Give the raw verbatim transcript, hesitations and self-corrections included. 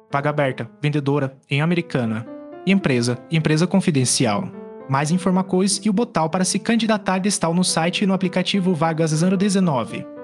Vaga aberta, vendedora, em Americana. Empresa, empresa confidencial. Mais informações e o botão para se candidatar está no site e no aplicativo Vagas zero dezenove.